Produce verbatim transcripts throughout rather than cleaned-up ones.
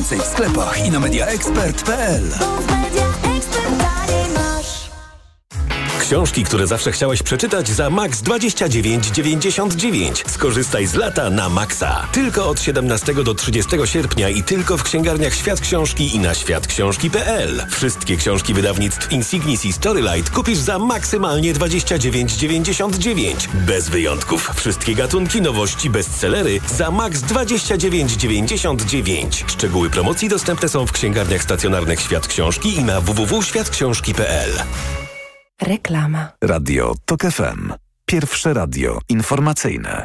Więcej w sklepach i na media ekspert kropka p l. Książki, które zawsze chciałeś przeczytać za max dwadzieścia dziewięć dziewięćdziesiąt dziewięć. Skorzystaj z lata na maksa. Tylko od siedemnastego do trzydziestego sierpnia i tylko w księgarniach Świat Książki i na świat książki kropka p l. Wszystkie książki wydawnictw Insignis i Storylight kupisz za maksymalnie dwadzieścia dziewięć dziewięćdziesiąt dziewięć. Bez wyjątków. Wszystkie gatunki, nowości, bestsellery za max dwadzieścia dziewięć dziewięćdziesiąt dziewięć. Szczegóły promocji dostępne są w księgarniach stacjonarnych Świat Książki i na w w w kropka świat książki kropka p l. Reklama. Radio TOK F M. Pierwsze radio informacyjne.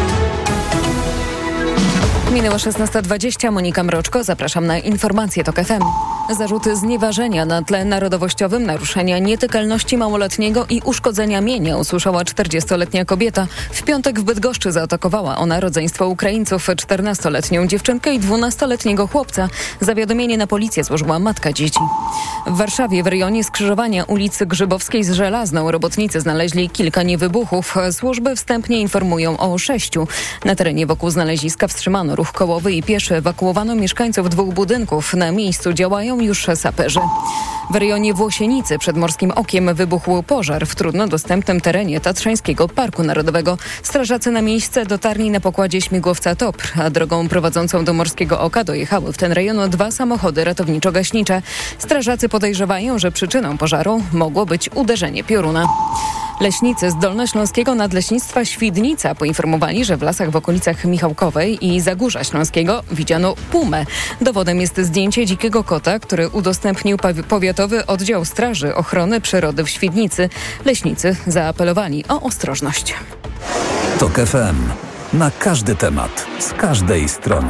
Minęła szesnasta dwadzieścia. Monika Mroczko. Zapraszam na informacje TOK F M. Zarzuty znieważenia na tle narodowościowym, naruszenia nietykalności małoletniego i uszkodzenia mienia usłyszała czterdziestoletnia kobieta. W piątek w Bydgoszczy zaatakowała ona rodzeństwo Ukraińców, czternastoletnią dziewczynkę i dwunastoletniego chłopca. Zawiadomienie na policję złożyła matka dzieci. W Warszawie w rejonie skrzyżowania ulicy Grzybowskiej z Żelazną robotnicy znaleźli kilka niewybuchów. Służby wstępnie informują o sześciu. Na terenie wokół znaleziska wstrzymano ruch kołowy i pieszy. Ewakuowano mieszkańców dwóch budynków. Na miejscu działają już saperzy. W rejonie Włosienicy przed Morskim Okiem wybuchł pożar w trudno dostępnym terenie Tatrzańskiego Parku Narodowego. Strażacy na miejsce dotarli na pokładzie śmigłowca T O P R, a drogą prowadzącą do Morskiego Oka dojechały w ten rejon dwa samochody ratowniczo-gaśnicze. Strażacy podejrzewają, że przyczyną pożaru mogło być uderzenie pioruna. Leśnicy z Dolnośląskiego Nadleśnictwa Świdnica poinformowali, że w lasach w okolicach Michałkowej i Zagórza Śląskiego widziano pumę. Dowodem jest zdjęcie dzikiego kota, który udostępnił powiatowy oddział Straży Ochrony Przyrody w Świdnicy. Leśnicy zaapelowali o ostrożność. TOK F M. Na każdy temat, z każdej strony.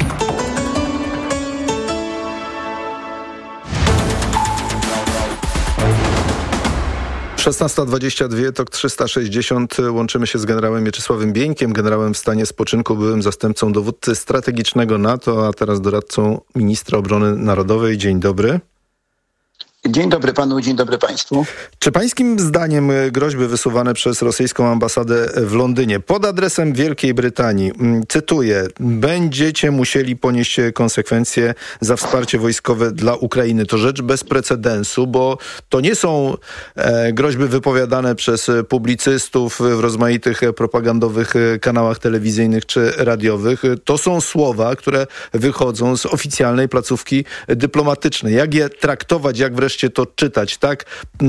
szesnasta dwadzieścia dwa, TOK trzysta sześćdziesiąt. Łączymy się z generałem Mieczysławem Bieńkiem, generałem w stanie spoczynku, byłym zastępcą dowódcy strategicznego NATO, a teraz doradcą ministra obrony narodowej. Dzień dobry. Dzień dobry panu, dzień dobry państwu. Czy pańskim zdaniem groźby wysuwane przez rosyjską ambasadę w Londynie pod adresem Wielkiej Brytanii, cytuję, będziecie musieli ponieść konsekwencje za wsparcie wojskowe dla Ukrainy, to rzecz bez precedensu, bo to nie są e, groźby wypowiadane przez publicystów w rozmaitych propagandowych kanałach telewizyjnych czy radiowych. To są słowa, które wychodzą z oficjalnej placówki dyplomatycznej. Jak je traktować, jak wreszcie to czytać, tak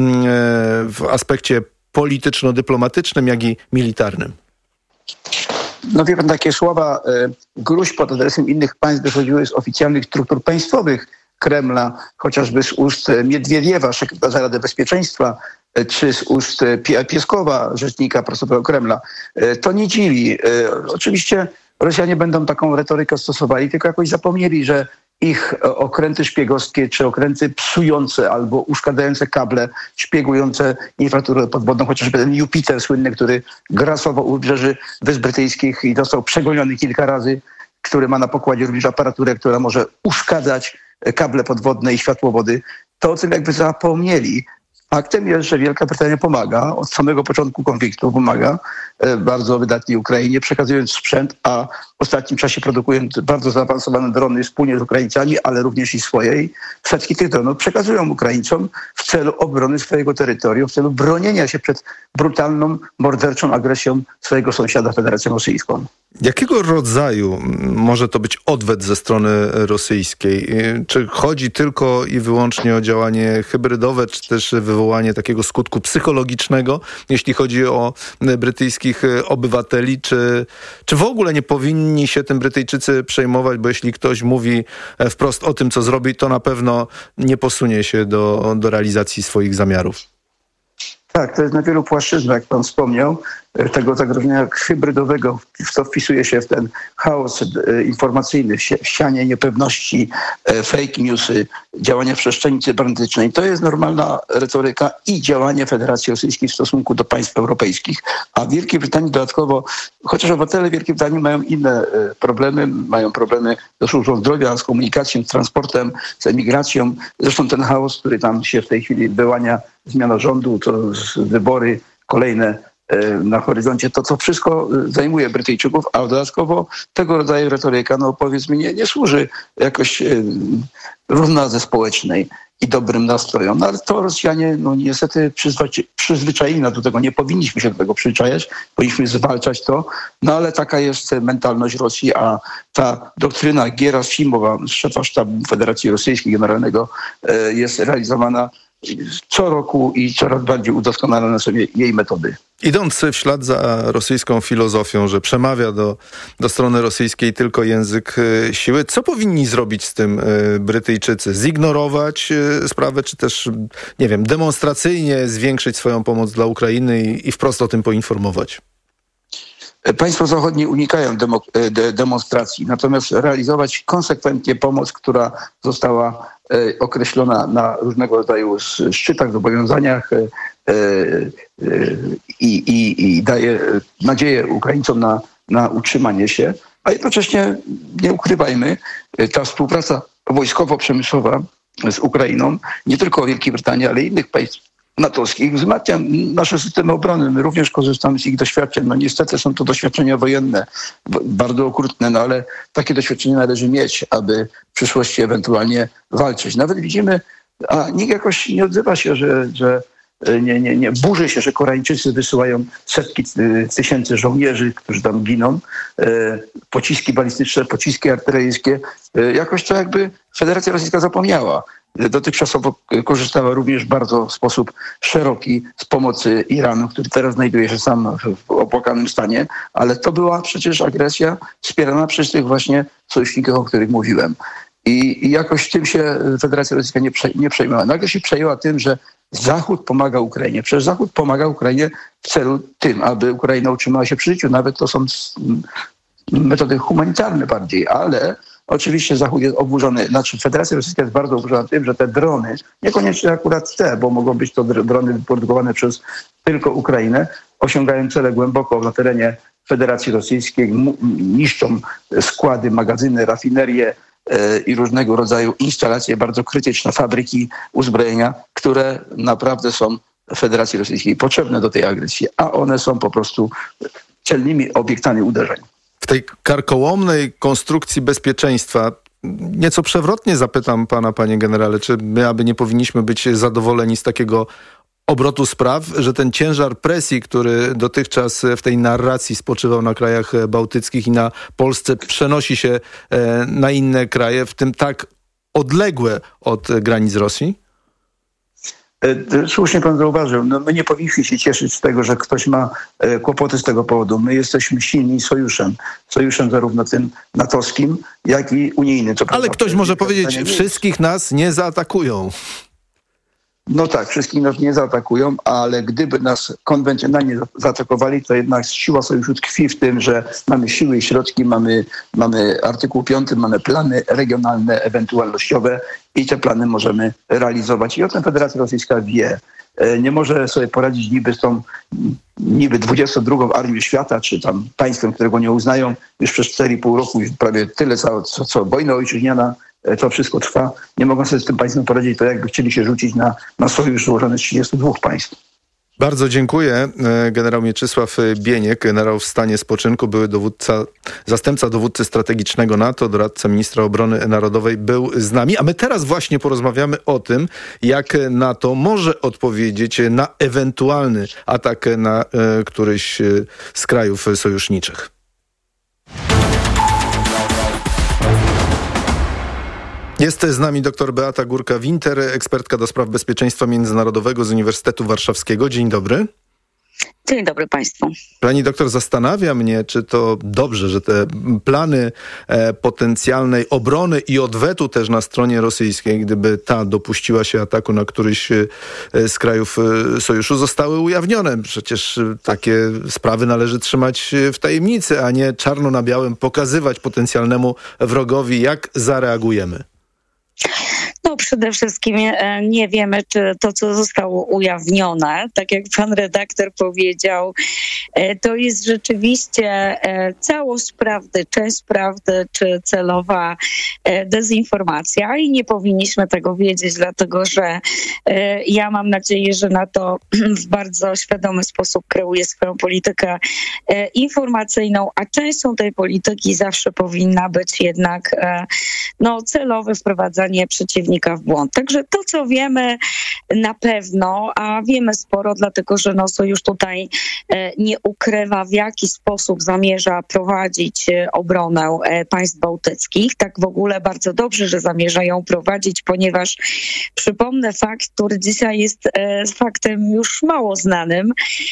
w aspekcie polityczno-dyplomatycznym, jak i militarnym? No wie pan, takie słowa e, gruźb pod adresem innych państw wychodziły z oficjalnych struktur państwowych Kremla, chociażby z ust Miedwiediewa, sekretarza Rady Bezpieczeństwa, e, czy z ust Pieskowa, rzecznika prasowego Kremla. E, to nie dziwi. E, oczywiście Rosjanie będą taką retorykę stosowali, tylko jakoś zapomnieli, że ich okręty szpiegowskie, czy okręty psujące albo uszkadzające kable, szpiegujące infrastrukturę podwodną, chociażby ten Jupiter słynny, który grasował u wybrzeży Wysp Brytyjskich i został przegoniony kilka razy, który ma na pokładzie również aparaturę, która może uszkadzać kable podwodne i światłowody, to o tym jakby zapomnieli. Faktem jest, że Wielka Brytania pomaga, od samego początku konfliktu pomaga e, bardzo wydatnie Ukrainie, przekazując sprzęt, a w ostatnim czasie produkując bardzo zaawansowane drony wspólnie z Ukraińcami, ale również i swojej. Setki tych dronów przekazują Ukraińcom w celu obrony swojego terytorium, w celu bronienia się przed brutalną, morderczą agresją swojego sąsiada, Federacją Rosyjską. Jakiego rodzaju może to być odwet ze strony rosyjskiej? Czy chodzi tylko i wyłącznie o działanie hybrydowe, czy też wywołanie takiego skutku psychologicznego, jeśli chodzi o brytyjskich obywateli? Czy, czy w ogóle nie powinni się tym Brytyjczycy przejmować, bo jeśli ktoś mówi wprost o tym, co zrobi, to na pewno nie posunie się do, do realizacji swoich zamiarów? Tak, to jest na wielu płaszczyznach, jak pan wspomniał, tego zagrożenia hybrydowego, w co wpisuje się w ten chaos informacyjny, w sianie niepewności, fake newsy, działania w przestrzeni cybernetycznej. To jest normalna retoryka i działanie Federacji Rosyjskiej w stosunku do państw europejskich. A w Wielkiej Brytanii dodatkowo, chociaż obywatele Wielkiej Brytanii mają inne problemy, mają problemy ze służbą zdrowia, z komunikacją, z transportem, z emigracją. Zresztą ten chaos, który tam się w tej chwili wyłania, zmiana rządu, to wybory kolejne na horyzoncie, to co wszystko zajmuje Brytyjczyków, a dodatkowo tego rodzaju retoryka, no powiedzmy, nie, nie służy jakoś równowodze społecznej i dobrym nastrojom. No ale to Rosjanie no niestety przyzwyczai- przyzwyczaili nas do tego. Nie powinniśmy się do tego przyzwyczajać, powinniśmy zwalczać to. No ale taka jest mentalność Rosji, a ta doktryna Gierasimowa, szefa sztabu Federacji Rosyjskiej generalnego, jest realizowana co roku i coraz bardziej udoskonalane są jej metody. Idąc w ślad za rosyjską filozofią, że przemawia do, do strony rosyjskiej tylko język y, siły, co powinni zrobić z tym y, Brytyjczycy? Zignorować y, sprawę, czy też, nie wiem, demonstracyjnie zwiększyć swoją pomoc dla Ukrainy i, i wprost o tym poinformować? Państwa zachodnie unikają demo- de- demonstracji, natomiast realizować konsekwentnie pomoc, która została e, określona na różnego rodzaju szczytach, zobowiązaniach e, e, i, i, i daje nadzieję Ukraińcom na, na utrzymanie się, a jednocześnie nie ukrywajmy, ta współpraca wojskowo-przemysłowa z Ukrainą, nie tylko Wielkiej Brytanii, ale i innych państw natowskich, wzmacnia nasze systemy obrony. My również korzystamy z ich doświadczeń. No niestety są to doświadczenia wojenne, bardzo okrutne, no ale takie doświadczenia należy mieć, aby w przyszłości ewentualnie walczyć. Nawet widzimy, a nikt jakoś nie odzywa się, że, że nie, nie, nie burzy się, że Koreańczycy wysyłają setki tysięcy żołnierzy, którzy tam giną, pociski balistyczne, pociski artyleryjskie. Jakoś to jakby Federacja Rosyjska zapomniała. Dotychczasowo korzystała również bardzo w sposób szeroki z pomocy Iranu, który teraz znajduje się sam w opłakanym stanie, ale to była przecież agresja wspierana przez tych właśnie sojuszników, o których mówiłem. I, i jakoś tym się Federacja Rosyjska nie, prze, nie przejmowała. Nagle się przejęła tym, że Zachód pomaga Ukrainie. Przecież Zachód pomaga Ukrainie w celu tym, aby Ukraina utrzymała się przy życiu. Nawet to są metody humanitarne bardziej, ale oczywiście Zachód jest oburzony, znaczy Federacja Rosyjska jest bardzo oburzona tym, że te drony, niekoniecznie akurat te, bo mogą być to drony wyprodukowane przez tylko Ukrainę, osiągają cele głęboko na terenie Federacji Rosyjskiej, niszczą składy, magazyny, rafinerie e, i różnego rodzaju instalacje bardzo krytyczne, fabryki uzbrojenia, które naprawdę są Federacji Rosyjskiej potrzebne do tej agresji, a one są po prostu celnymi obiektami uderzeń. W tej karkołomnej konstrukcji bezpieczeństwa nieco przewrotnie zapytam pana, panie generale, czy my aby nie powinniśmy być zadowoleni z takiego obrotu spraw, że ten ciężar presji, który dotychczas w tej narracji spoczywał na krajach bałtyckich i na Polsce, przenosi się na inne kraje, w tym tak odległe od granic Rosji? Słusznie pan zauważył, no my nie powinniśmy się cieszyć z tego, że ktoś ma kłopoty z tego powodu. My jesteśmy silni sojuszem. Sojuszem zarówno tym natowskim, jak i unijnym. Co Ale ktoś może powiedzieć, wszystkich nas nie zaatakują. No tak, wszystkich nas nie zaatakują, ale gdyby nas konwencjonalnie zaatakowali, to jednak siła sojuszu tkwi w tym, że mamy siły i środki, mamy, mamy artykuł piąty, mamy plany regionalne, ewentualnościowe i te plany możemy realizować. I o tym Federacja Rosyjska wie. Nie może sobie poradzić niby z tą niby dwudziestą drugą armią świata, czy tam państwem, którego nie uznają już przez cztery i pół roku, już prawie tyle, co, co, co wojna ojczyźniana, to wszystko trwa. Nie mogą sobie z tym państwem poradzić, to jakby chcieli się rzucić na, na sojusz złożony z trzydziestu dwóch państw. Bardzo dziękuję. Generał Mieczysław Bieniek, generał w stanie spoczynku, były dowódca, zastępca dowódcy strategicznego NATO, doradca ministra obrony narodowej, był z nami. A my teraz właśnie porozmawiamy o tym, jak NATO może odpowiedzieć na ewentualny atak na e, któryś z krajów sojuszniczych. Jest z nami dr Beata Górka-Winter, ekspertka do spraw bezpieczeństwa międzynarodowego z Uniwersytetu Warszawskiego. Dzień dobry. Dzień dobry Państwu. Pani doktor, zastanawia mnie, czy to dobrze, że te plany e, potencjalnej obrony i odwetu też na stronie rosyjskiej, gdyby ta dopuściła się ataku na któryś e, z krajów e, sojuszu, zostały ujawnione. Przecież e, takie sprawy należy trzymać w tajemnicy, a nie czarno na białym pokazywać potencjalnemu wrogowi, jak zareagujemy. No No przede wszystkim nie wiemy, czy to, co zostało ujawnione, tak jak pan redaktor powiedział, to jest rzeczywiście całość prawdy, część prawdy, czy celowa dezinformacja i nie powinniśmy tego wiedzieć, dlatego że ja mam nadzieję, że na to w bardzo świadomy sposób kreuje swoją politykę informacyjną, a częścią tej polityki zawsze powinna być jednak no, celowe wprowadzanie przeciwnika w błąd. Także to, co wiemy na pewno, a wiemy sporo, dlatego że no, Sojusz tutaj nie ukrywa, w jaki sposób zamierza prowadzić obronę państw bałtyckich. Tak w ogóle bardzo dobrze, że zamierza ją prowadzić, ponieważ przypomnę fakt, który dzisiaj jest faktem już mało znanym.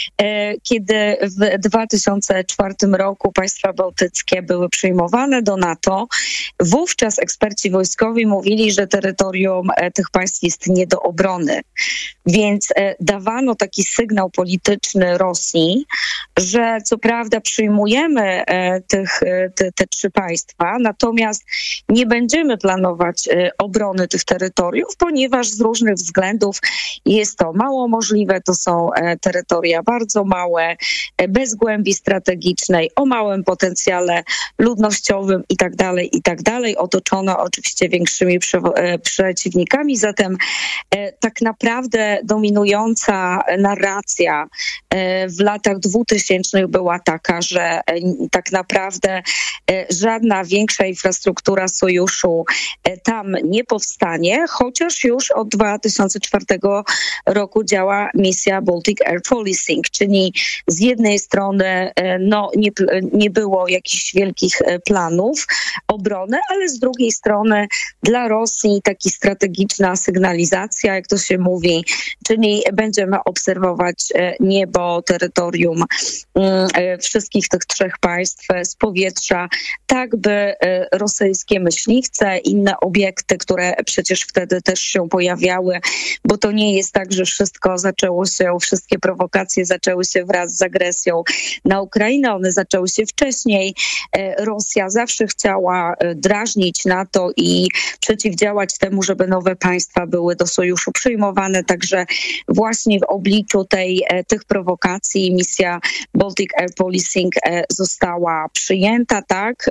Kiedy w dwa tysiące czwartym roku państwa bałtyckie były przyjmowane do NATO, wówczas eksperci wojskowi mówili, że terytorium tych państw jest nie do obrony. Więc dawano taki sygnał polityczny Rosji, że co prawda przyjmujemy tych, te, te trzy państwa, natomiast nie będziemy planować obrony tych terytoriów, ponieważ z różnych względów jest to mało możliwe, to są terytoria bardzo małe, bez głębi strategicznej, o małym potencjale ludnościowym i tak dalej, i tak dalej, otoczone oczywiście większymi prze- przeciwnikami, zatem tak naprawdę dominująca narracja w latach dwutysięcznych była taka, że tak naprawdę żadna większa infrastruktura sojuszu tam nie powstanie, chociaż już od dwa tysiące czwartego roku działa misja Baltic Air Policing, czyli z jednej strony no, nie, nie było jakichś wielkich planów obrony, ale z drugiej strony dla Rosji taka strategiczna sygnalizacja, jak to się mówi, czyli będziemy obserwować niebo, terytorium wszystkich tych trzech państw z powietrza, tak by rosyjskie myśliwce, inne obiekty, które przecież wtedy też się pojawiały, bo to nie jest tak, że wszystko zaczęło się, wszystkie prowokacje zaczęły się wraz z agresją na Ukrainę, one zaczęły się wcześniej. Rosja zawsze chciała drażnić NATO i przeciwdziałać temu, żeby nowe państwa były do sojuszu przyjmowane, także właśnie w obliczu tej, tych prowokacji misja Baltic Air Policing została przyjęta, tak,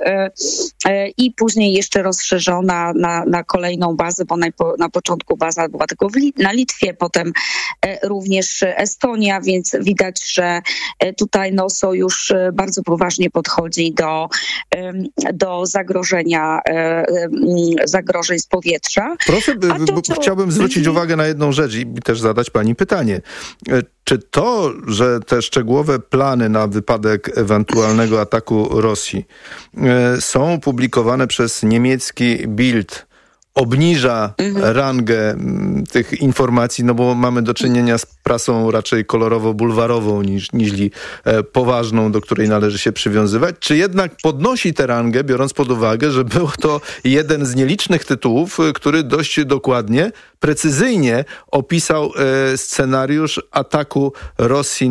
i później jeszcze rozszerzona na, na kolejną bazę, bo na, na początku baza była tylko w, na Litwie, potem również Estonia, więc widać, że tutaj no, sojusz bardzo poważnie podchodzi do, do zagrożenia, zagrożeń z powietrza. Proszę, to, bo co... chciałbym zwrócić uwagę na jedną rzecz i też zadać pani pytanie. Czy to, że te szczegółowe plany na wypadek ewentualnego ataku Rosji są publikowane przez niemiecki Bild, obniża mhm. rangę tych informacji, no bo mamy do czynienia z prasą raczej kolorowo-bulwarową niż, niż e, poważną, do której należy się przywiązywać, czy jednak podnosi tę rangę, biorąc pod uwagę, że był to jeden z nielicznych tytułów, który dość dokładnie, precyzyjnie opisał e, scenariusz ataku Rosji